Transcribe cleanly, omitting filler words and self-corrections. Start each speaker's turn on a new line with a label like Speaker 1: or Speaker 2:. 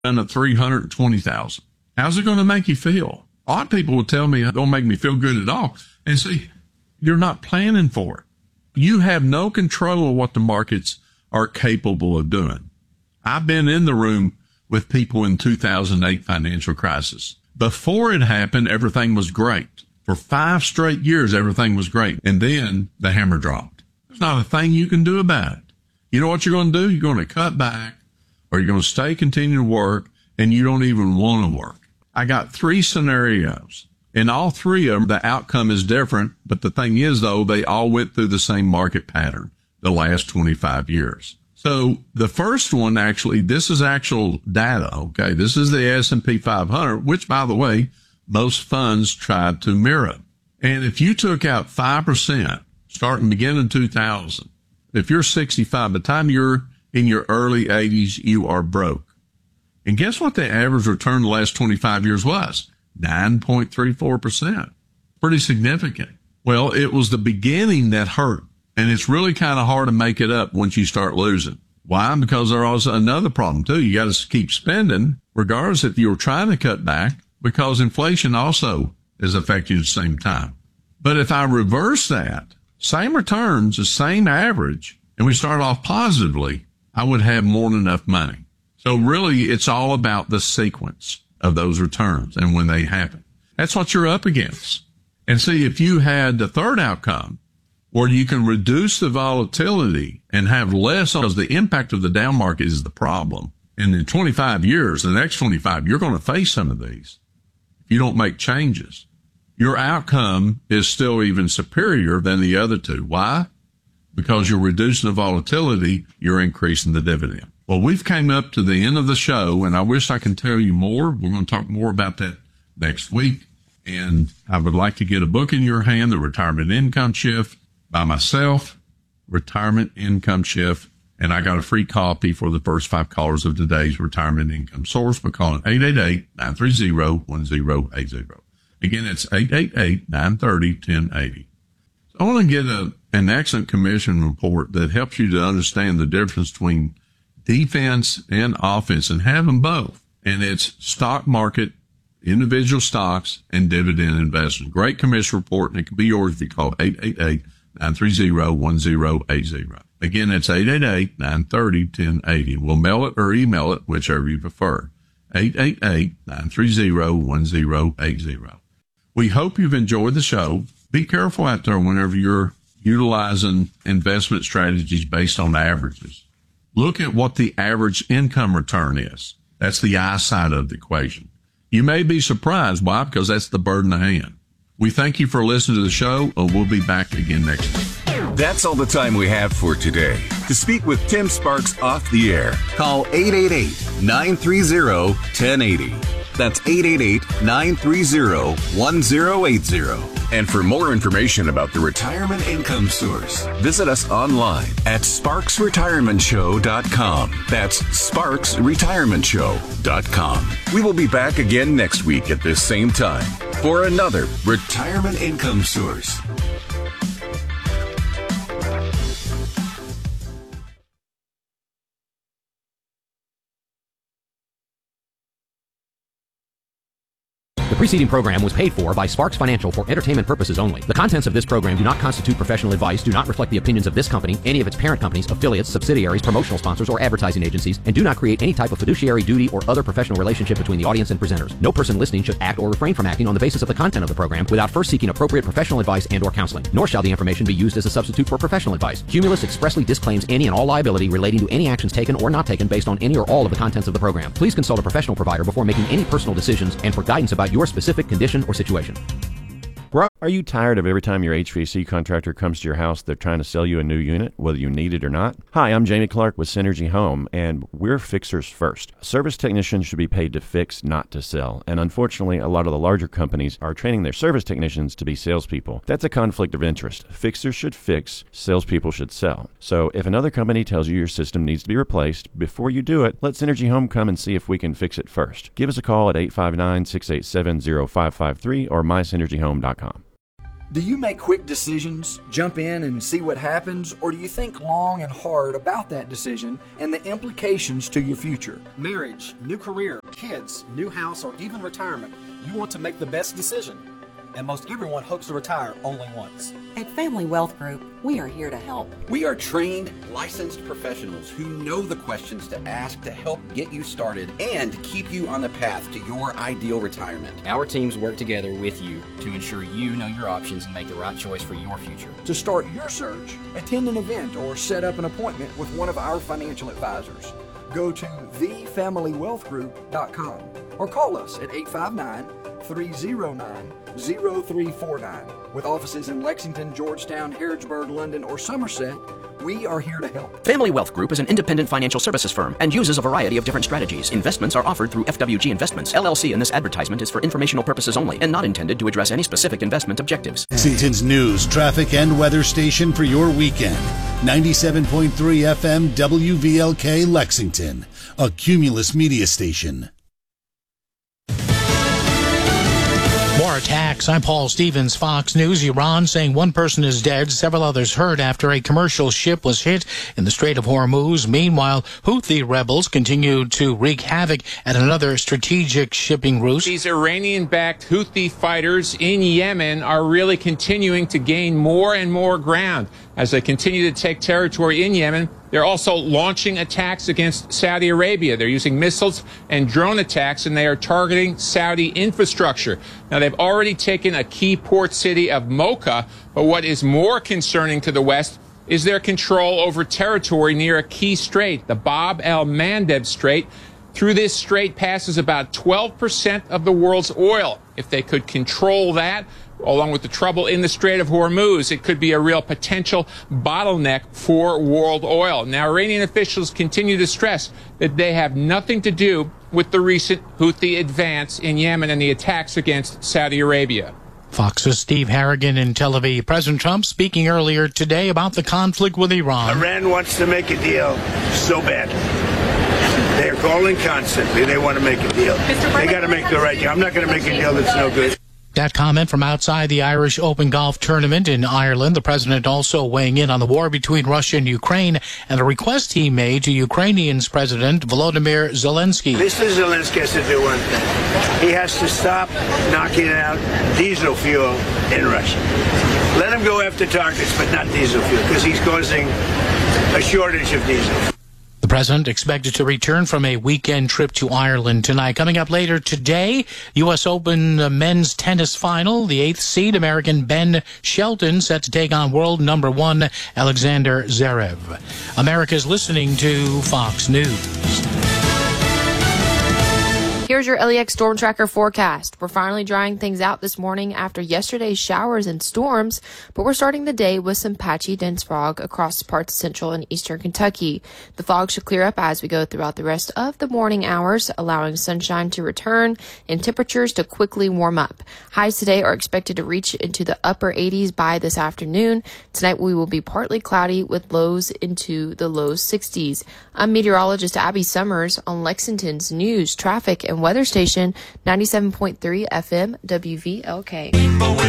Speaker 1: done at 320,000. How's it going to make you feel? A lot of people will tell me it don't make me feel good at all. And see, you're not planning for it. You have no control of what the markets are capable of doing. I've been in the room with people in 2008 financial crisis. Before it happened, everything was great. For 5 straight years, everything was great. And then the hammer dropped. There's not a thing you can do about it. You know what you're going to do? You're going to cut back, or you're going to continue to work, and you don't even want to work. I got 3 scenarios. In all 3 of them, the outcome is different. But the thing is, though, they all went through the same market pattern the last 25 years. So the first one, actually, this is actual data, okay? This is the S&P 500, which, by the way, most funds tried to mirror. And if you took out 5%, starting beginning in 2000, if you're 65, by the time you're in your early 80s, you are broke. And guess what the average return the last 25 years was? 9.34%. Pretty significant. Well, it was the beginning that hurt. And it's really kind of hard to make it up once you start losing. Why? Because there's also another problem, too. You got to keep spending, regardless if you're trying to cut back, because inflation also is affecting you at the same time. But if I reverse that, same returns, the same average, and we start off positively, I would have more than enough money. So really, it's all about the sequence of those returns and when they happen. That's what you're up against. And see, if you had the third outcome, where you can reduce the volatility and have less, because the impact of the down market is the problem. And in 25 years, the next 25, you're going to face some of these if you don't make changes. Your outcome is still even superior than the other 2. Why? Because you're reducing the volatility, you're increasing the dividend. Well, we've came up to the end of the show, and I wish I could tell you more. We're going to talk more about that next week. And I would like to get a book in your hand, The Retirement Income Shift, by myself, Retirement Income Shift, and I got a free copy for the first 5 callers of today's Retirement Income Source by calling 888-930-1080. Again, it's 888-930-1080. So I want to get an excellent commission report that helps you to understand the difference between defense and offense and have them both. And it's stock market, individual stocks, and dividend investing. Great commission report, and it can be yours if you call 888-930-1080. Again, it's 888-930-1080. We'll mail it or email it, whichever you prefer. 888-930-1080. We hope you've enjoyed the show. Be careful out there whenever you're utilizing investment strategies based on averages. Look at what the average income return is. That's the I side of the equation. You may be surprised. Why? Because that's the bird in the hand. We thank you for listening to the show, and we'll be back again next week.
Speaker 2: That's all the time we have for today. To speak with Tim Sparks off the air, call 888-930-1080. That's 888-930-1080. And for more information about the Retirement Income Source, visit us online at sparksretirementshow.com. That's sparksretirementshow.com. We will be back again next week at this same time for another Retirement Income Source.
Speaker 3: The preceding program was paid for by Sparks Financial for entertainment purposes only. The contents of this program do not constitute professional advice, do not reflect the opinions of this company, any of its parent companies, affiliates, subsidiaries, promotional sponsors, or advertising agencies, and do not create any type of fiduciary duty or other professional relationship between the audience and presenters. No person listening should act or refrain from acting on the basis of the content of the program without first seeking appropriate professional advice and or counseling. Nor shall the information be used as a substitute for professional advice. Cumulus expressly disclaims any and all liability relating to any actions taken or not taken based on any or all of the contents of the program. Please consult a professional provider before making any personal decisions and for guidance about your specific condition or situation.
Speaker 4: Are you tired of every time your HVAC contractor comes to your house, they're trying to sell you a new unit, whether you need it or not? Hi, I'm Jamie Clark with Synergy Home, and we're fixers first. Service technicians should be paid to fix, not to sell. And unfortunately, a lot of the larger companies are training their service technicians to be salespeople. That's a conflict of interest. Fixers should fix, salespeople should sell. So if another company tells you your system needs to be replaced, before you do it, let Synergy Home come and see if we can fix it first. Give us a call at 859-687-0553 or mysynergyhome.com.
Speaker 5: Do you make quick decisions, jump in and see what happens, or do you think long and hard about that decision and the implications to your future?
Speaker 6: Marriage, new career, kids, new house, or even retirement. You want to make the best decision. And most everyone hopes to retire only once.
Speaker 7: At Family Wealth Group, we are here to help.
Speaker 8: We are trained, licensed professionals who know the questions to ask to help get you started and keep you on the path to your ideal retirement.
Speaker 9: Our teams work together with you to ensure you know your options and make the right choice for your future.
Speaker 5: To start your search, attend an event or set up an appointment with one of our financial advisors. Go to thefamilywealthgroup.com or call us at 859-309-0349. With offices in Lexington, Georgetown, Harrodsburg, London, or Somerset, we are here to help.
Speaker 3: Family Wealth Group is an independent financial services firm and uses a variety of different strategies. Investments are offered through FWG Investments, LLC, and this advertisement is for informational purposes only and not intended to address any specific investment objectives.
Speaker 10: Lexington's news, traffic, and weather station for your weekend. 97.3 FM WVLK Lexington, a Cumulus media station.
Speaker 11: More attacks. I'm Paul Stevens, Fox News. Iran saying one person is dead, several others hurt after a commercial ship was hit in the Strait of Hormuz. Meanwhile, Houthi rebels continue to wreak havoc at another strategic shipping route.
Speaker 12: These Iranian-backed Houthi fighters in Yemen are really continuing to gain more and more ground as they continue to take territory in Yemen. They're also launching attacks against Saudi Arabia. They're using missiles and drone attacks, and they are targeting Saudi infrastructure. Now, they've already taken a key port city of Mocha, but what is more concerning to the West is their control over territory near a key strait, the Bab el-Mandeb Strait. Through this strait passes about 12% of the world's oil. If they could control that, along with the trouble in the Strait of Hormuz, it could be a real potential bottleneck for world oil. Now, Iranian officials continue to stress that they have nothing to do with the recent Houthi advance in Yemen and the attacks against Saudi Arabia.
Speaker 11: Fox's Steve Harrigan in Tel Aviv. President Trump speaking earlier today about the conflict with Iran.
Speaker 13: Iran wants to make a deal so bad. They're calling constantly. They want to make a deal. They got to make the right deal. I'm not going to make a deal that's no good.
Speaker 11: That comment from outside the Irish Open Golf Tournament in Ireland. The president also weighing in on the war between Russia and Ukraine and a request he made to Ukrainian's President Volodymyr Zelensky.
Speaker 13: Mr. Zelensky has to do one thing. He has to stop knocking out diesel fuel in Russia. Let him go after targets, but not diesel fuel, because he's causing a shortage of diesel.
Speaker 11: The president expected to return from a weekend trip to Ireland tonight. Coming up later today, U.S. Open men's tennis final. The 8th seed American Ben Shelton set to take on world number 1 Alexander Zverev. America's listening to Fox News.
Speaker 14: Here's your LEX Storm Tracker forecast. We're finally drying things out this morning after yesterday's showers and storms, but we're starting the day with some patchy, dense fog across parts of central and eastern Kentucky. The fog should clear up as we go throughout the rest of the morning hours, allowing sunshine to return and temperatures to quickly warm up. Highs today are expected to reach into the upper 80s by this afternoon. Tonight we will be partly cloudy with lows into the low 60s. I'm meteorologist Abby Summers on Lexington's news, traffic, and weather station 97.3 FM WVLK.